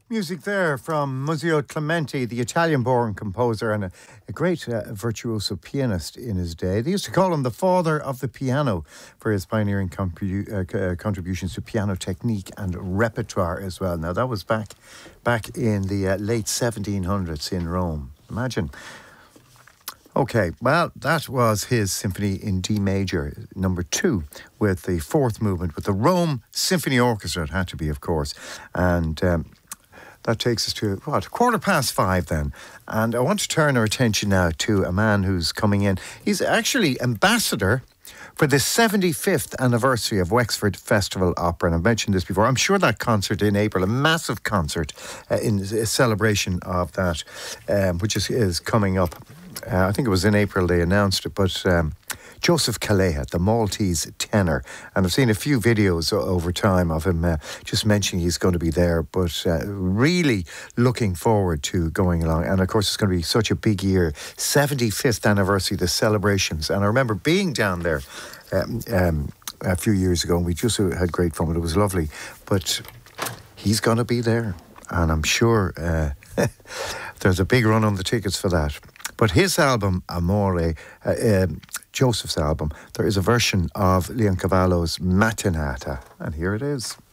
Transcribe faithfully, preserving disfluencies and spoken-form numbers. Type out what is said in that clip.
Music there from Muzio Clementi, the Italian-born composer and a, a great uh, virtuoso pianist in his day. They used to call him the father of the piano for his pioneering compu- uh, contributions to piano technique and repertoire as well. Now, that was back back in the uh, late seventeen hundreds in Rome. Imagine. Okay, well, that was his Symphony in D major, number two, with the fourth movement, with the Rome Symphony Orchestra. It had to be, of course. And um, that takes us to, what, quarter past five then. And I want to turn our attention now to a man who's coming in. He's actually ambassador for the seventy-fifth anniversary of Wexford Festival Opera. And I've mentioned this before. I'm sure that concert in April, a massive concert uh, in a celebration of that, um, which is, is coming up. Uh, I think it was in April they announced it, but um, Joseph Calleja, the Maltese tenor, and I've seen a few videos o- over time of him uh, just mentioning he's going to be there, but uh, really looking forward to going along. And of course, it's going to be such a big year, seventy-fifth anniversary, the celebrations. And I remember being down there um, um, a few years ago, and we just had great fun. It was lovely, but he's going to be there, and I'm sure uh, there's a big run on the tickets for that. But his album, Amore, uh, um, Joseph's album, there is a version of Leoncavallo's Mattinata. And here it is.